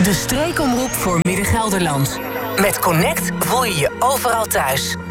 De streekomroep voor Midden-Gelderland. Met Connect voel je je overal thuis.